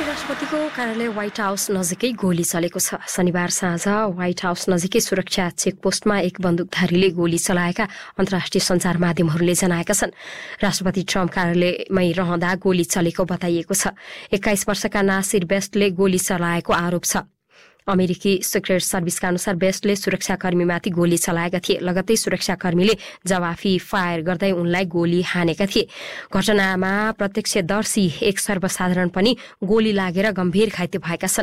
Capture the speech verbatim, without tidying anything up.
राष्ट्रपतिको कार्यालय white house नजिकै गोली चलेको छ। शनिबार साँझ व्हाइट हाउस नजिकै सुरक्षा चेकपोस्टमा एक बन्दुकधारीले गोली चलाएका अन्तर्राष्ट्रिय सञ्चार माध्यमहरूले जनाएका छन्। राष्ट्रपति ट्रम्प कार्यालयमै रहँदा गोली चलेको बताइएको छ। एक्काइस वर्षका नासिर बेस्टले गोली चलाएको आरोप छ। अमेरिकी सिक्रेट सर्भिसका अनुसार बेस्टले सुरक्षाकर्मीमाथि गोली चलाएका थिए। लगत्तै सुरक्षाकर्मीले जवाफी फायर गर्दै उनलाई गोली हानेका थिए। घटनामा प्रत्यक्षदर्शी एक सर्वसाधारण पनि गोली लागेर गम्भीर घाइते भएका छन्।